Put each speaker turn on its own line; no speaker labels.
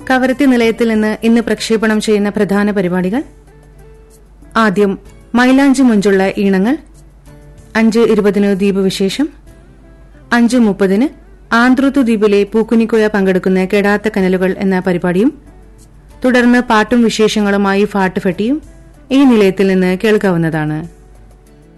കവരത്തി നിലയത്തിൽ നിന്ന് ഇന്ന് പ്രക്ഷേപണം ചെയ്യുന്ന പ്രധാന പരിപാടികൾ: ആദ്യം മൈലാഞ്ചി മുഞ്ചുള്ള ഈണങ്ങൾ, 5:20 ദ്വീപ് വിശേഷം, 5:30 ആന്ത്രൂത്തു ദ്വീപിലെ പൂക്കുനിക്കോയ പങ്കെടുക്കുന്ന കെടാത്ത കനലുകൾ എന്ന പരിപാടിയും തുടർന്ന് പാട്ടും വിശേഷങ്ങളുമായി ഫാട്ട് ഫെട്ടിയും ഈ നിലയത്തിൽ നിന്ന് കേൾക്കാവുന്നതാണ്.